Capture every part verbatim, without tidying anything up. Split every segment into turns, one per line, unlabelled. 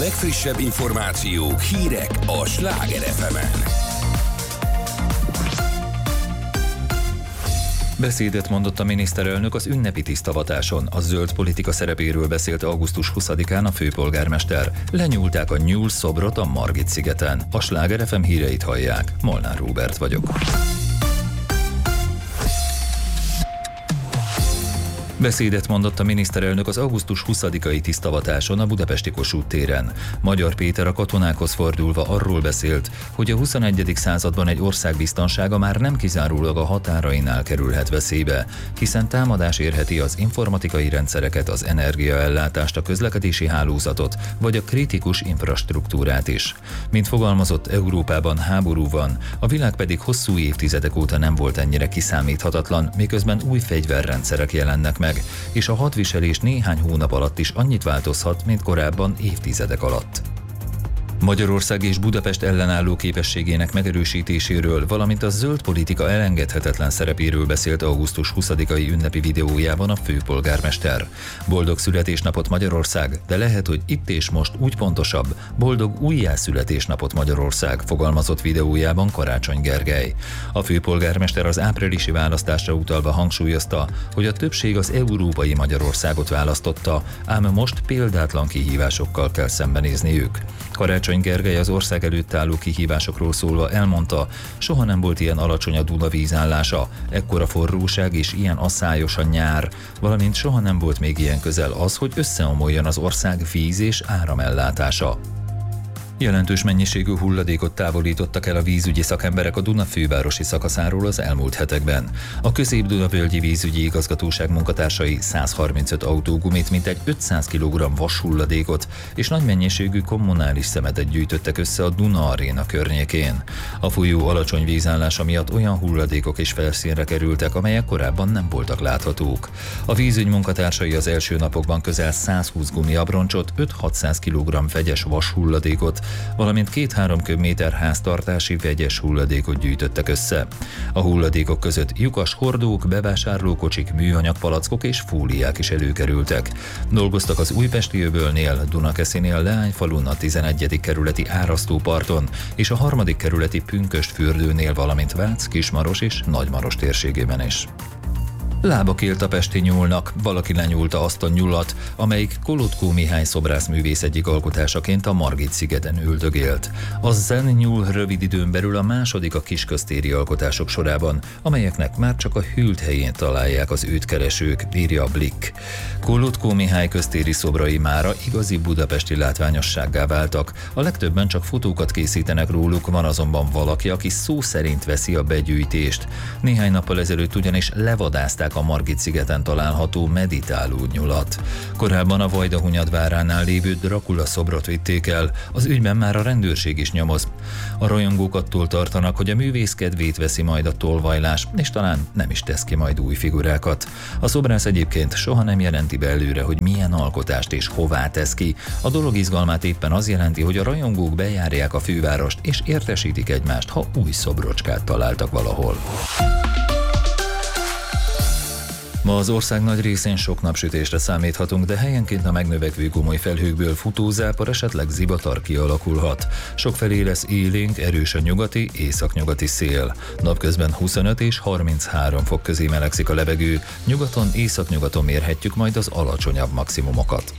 legfrissebb információk, hírek a Sláger ef emen.
Beszédet mondott a miniszterelnök az ünnepi tisztavatáson. A zöld politika szerepéről beszélt augusztus huszadikán a főpolgármester. Lenyúlták a nyúl szobrot a Margit-szigeten. A Sláger ef em híreit hallják. Molnár Róbert vagyok. Beszédet mondott a miniszterelnök az augusztus huszadikai tisztavatáson a budapesti Kossuth téren. Magyar Péter a katonákhoz fordulva arról beszélt, hogy a huszonegyedik században egy ország biztonsága már nem kizárólag a határainál kerülhet veszélybe, hiszen támadás érheti az informatikai rendszereket, az energiaellátást, a közlekedési hálózatot, vagy a kritikus infrastruktúrát is. Mint fogalmazott, Európában háború van, a világ pedig hosszú évtizedek óta nem volt ennyire kiszámíthatatlan, miközben új fegyverrendszerek jelennek meg, és a hadviselés néhány hónap alatt is annyit változhat, mint korábban évtizedek alatt. Magyarország és Budapest ellenálló képességének megerősítéséről, valamint a zöld politika elengedhetetlen szerepéről beszélt augusztus huszadikai ünnepi videójában a főpolgármester. Boldog születésnapot Magyarország, de lehet, hogy itt és most úgy pontosabb, boldog újjászületésnapot Magyarország, fogalmazott videójában Karácsony Gergely. A főpolgármester az áprilisi választásra utalva hangsúlyozta, hogy a többség az európai Magyarországot választotta, ám most példátlan kihívásokkal kell szembenézniük. Karácsony Gergely az ország előtt álló kihívásokról szólva elmondta, soha nem volt ilyen alacsony a Duna vízállása, ekkora forróság és ilyen asszályos a nyár, valamint soha nem volt még ilyen közel az, hogy összeomoljon az ország víz- és áramellátása. Jelentős mennyiségű hulladékot távolítottak el a vízügyi szakemberek a Duna fővárosi szakaszáról az elmúlt hetekben. A Közép-Duna-völgyi vízügyi igazgatóság munkatársai százharmincöt autógumit, mintegy ötszáz kilogramm vashulladékot és nagy mennyiségű kommunális szemetet gyűjtöttek össze a Duna Aréna környékén. A folyó alacsony vízállása miatt olyan hulladékok is felszínre kerültek, amelyek korábban nem voltak láthatók. A vízügy munkatársai az első napokban közel százhúsz gumiabroncsot, öt-hatszáz kilogramm vegyes vashulladékot, valamint két-három köbméter háztartási vegyes hulladékot gyűjtöttek össze. A hulladékok között lyukas hordók, bevásárlókocsik, műanyag palackok és fóliák is előkerültek. Dolgoztak az Újpesti öbölnél, Dunakeszinél, Leányfalun, a tizenegyedik kerületi Árasztóparton és a harmadik kerületi Pünkösdfürdőnél, valamint Vác, Kismaros és Nagymaros térségében is. Lába élt a pesti nyúlnak, valaki lenyúlta azt a nyulat, amelyik Kolotkó Mihály szobrászművész egyik alkotásaként a Margit-szigeten üldögélt. A zen nyúl rövid időn belül a második a kisköztéri alkotások sorában, amelyeknek már csak a hűlt helyén találják az őt keresők, írja a Blick. Kolotkó Mihály köztéri szobrai mára igazi budapesti látványossággá váltak, a legtöbben csak fotókat készítenek róluk, van azonban valaki, aki szó szerint veszi a begyűjtést. Néhány nappal ezelőtt ugyanis levadázták a Margit-szigeten található meditáló nyulat. Korábban a Vajdahunyadváránál lévő Dracula szobrot vitték el, az ügyben már a rendőrség is nyomoz. A rajongók attól tartanak, hogy a művész kedvét veszi majd a tolvajlás, és talán nem is tesz ki majd új figurákat. A szobrász egyébként soha nem jelenti be előre, hogy milyen alkotást és hová tesz ki. A dolog izgalmát éppen az jelenti, hogy a rajongók bejárják a fővárost és értesítik egymást, ha új szobrocskát találtak valahol. Ma az ország nagy részén sok napsütésre számíthatunk, de helyenként a megnövekvő gomoly felhőkből futózápor, esetleg zivatar kialakulhat. Sokfelé lesz élénk, erős a nyugati, északnyugati szél. Napközben huszonöt és harminchárom fok közé melegszik a levegő, nyugaton, északnyugaton mérhetjük majd az alacsonyabb maximumokat.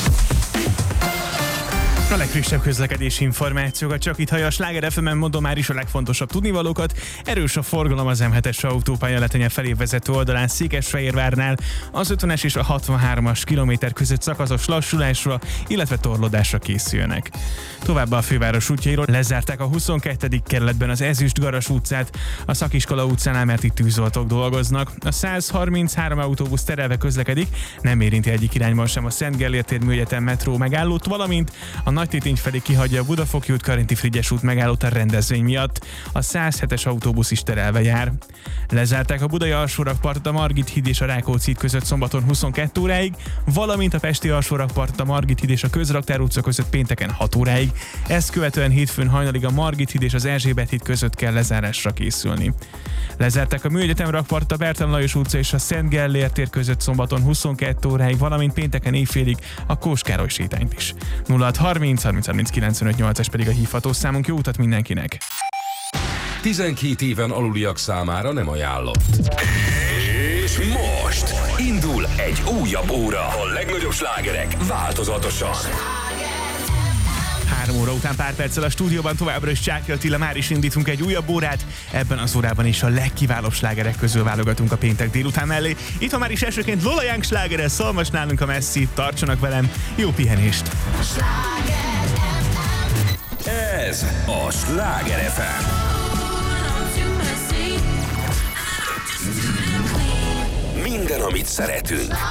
A legfrissebb közlekedési információkat csak itt hallja a Sláger ef emen, mondom már is a legfontosabb tudnivalókat. Erős a forgalom az em hetes autópálya Letenye felé vezető oldalán Székesfehérvárnál, az ötvenes és a hatvanhármas kilométer között szakaszos lassulásra, illetve torlódásra készülnek. Továbbá a főváros útjairól lezárták a huszonkettedik kerületben az Ezüst-Garas utcát, a Szakiskola utcánál, mert itt tűzoltók dolgoznak. A százharminchárom autóbusz terelve közlekedik, nem érinti egyik irányban sem a Szent Gellért tér Műegyetem metró megállót, valamint a Nagytétény felé kihagyja a Budafoki út, Karinti Frigyes út megállót a rendezvény miatt. A százhetes autóbusz is terelve jár. Lezárták a budai alsórakpartot a Margit híd és a Rákóczi híd között szombaton huszonkettő óráig, valamint a pesti alsórakpartot a Margit híd és a Közraktár utca között pénteken hat óráig. Ezt követően hétfőn hajnalig a Margit híd és az Erzsébet híd között kell lezárásra készülni. Lezárták a Műegyetem rakpartot a Bertalan Lajos utca és a Szent Gellért tér között szombaton huszonkettő óráig, valamint pénteken éjfélig a Kós Károly sétányt is. nulla hat harminc harminc harminc harminc kilencvenöt nyolcas pedig a hívható számunk. Jó utat mindenkinek!
tizenkét éven aluliak számára nem ajánlott. És most indul egy újabb óra. A legnagyobb slágerek változatosan.
Három óra után pár perccel a stúdióban továbbra is Csáky Attila, már is indítunk egy újabb órát. Ebben az órában is a legkiválóbb slágerek közül válogatunk a péntek délután mellé. Itt van már is elsőként Lola Young slágere, Szalmas nálunk a Messzi. Tartsanak velem, jó pihenést!
Ez a Sláger ef em. Minden, amit szeretünk.